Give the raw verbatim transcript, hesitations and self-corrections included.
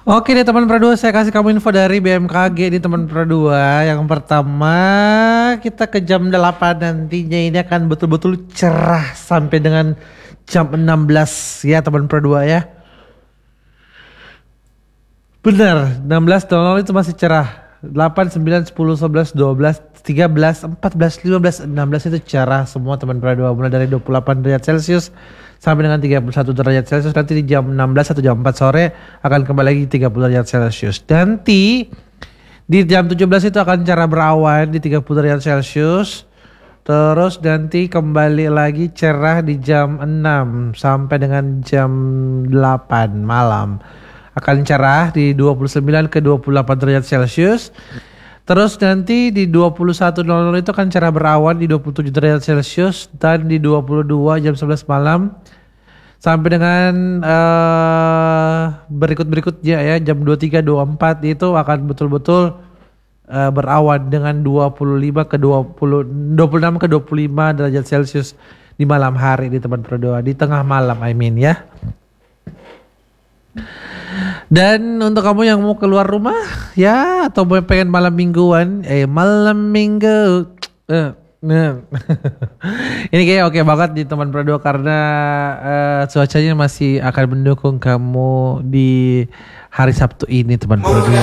Oke deh teman Pradua, saya kasih kamu info dari B M K G nih teman Pradua. Yang pertama, kita ke jam delapan nantinya ini akan betul-betul cerah sampai dengan jam enam belas ya teman Pradua ya. Benar, enam belas itu masih cerah. delapan, sembilan, sepuluh, sebelas, dua belas, tiga belas, empat belas, lima belas, enam belas itu cerah semua teman Pradua. Mulai dari dua puluh delapan derajat Celcius sampai dengan tiga puluh satu derajat Celcius. Nanti di jam enam belas atau jam empat sore akan kembali lagi tiga puluh derajat Celcius. Nanti di jam tujuh belas itu akan cerah berawan di tiga puluh derajat Celcius. Terus nanti kembali lagi cerah di jam enam sampai dengan jam delapan malam. Akan cerah di dua puluh sembilan ke dua puluh delapan derajat Celcius. Terus nanti di dua puluh satu nol nol itu akan cerah berawan di dua puluh tujuh derajat Celcius. Dan di dua puluh dua jam sebelas malam sampai dengan uh, berikut-berikutnya ya jam dua puluh tiga, dua puluh empat itu akan betul-betul uh, berawan dengan dua puluh lima ke dua puluh, dua puluh enam ke dua puluh lima derajat Celcius di malam hari di teman Pradua, di tengah malam I mean ya. Dan untuk kamu yang mau keluar rumah ya atau mau pengen malam mingguan, eh malam minggu, eh, nah. Ini kayaknya oke banget di teman Pradua karena uh, cuacanya masih akan mendukung kamu di hari Sabtu ini teman Pradua.